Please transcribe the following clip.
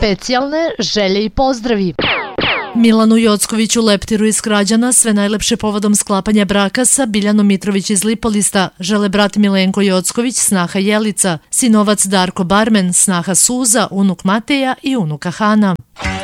specijalne želje i pozdravi. Milanu Jockoviću Leptiru iz Krađana sve najlepše povodom sklapanja braka sa Biljanom Mitrović iz Lipolista žele brat Milenko Jocković, snaha Jelica, sinovac Darko Barmen, snaha Suza, unuk Mateja i unuka Hana.